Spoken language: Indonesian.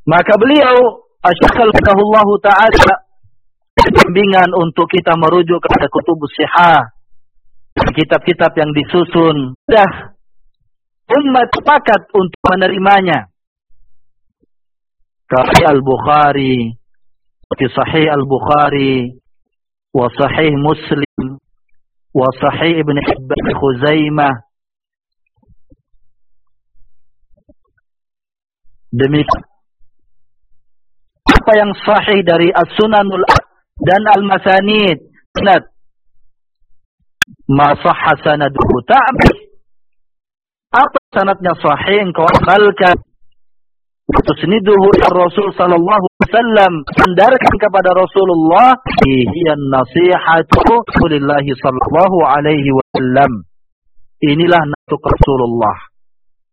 Maka beliau Asy-Syaikh Al-Fatahullah Ta'ala bimbingan untuk kita merujuk kepada kutubus sihah, kitab-kitab yang disusun. Dah umat sepakat untuk menerimanya. Sahih Al-Bukhari, seperti Sahih Al-Bukhari, wa Sahih Muslim, wa Sahih Ibn Hibban Khuzaimah. Demikian apa yang sahih dari As-Sunanul dan Al-Masanid. Sanad ma sahha sanaduhu ta'bih. Apa sanadnya sahih engkau amalkan. Tusniduhu ila Rasul sallallahu alaihi wasallam, sandarkan kepada Rasulullah. Hiya nasihatu Rasulillah sallallahu alaihi wasallam. Inilah nasihat Rasulullah.